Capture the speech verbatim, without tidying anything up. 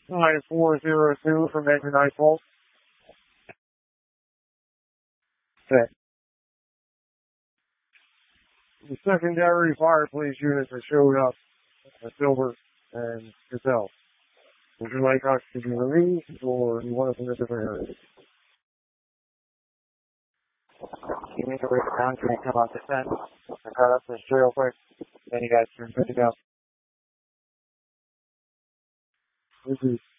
nine four zero two from Major Nightfall. Okay. The secondary fireplace units are showed up at Silver and Gazelle. Would you like us to be released, or do you want us in a different area? You need to wait around till you come off the fence and cut up this trail quick. Then you guys are good to go. This is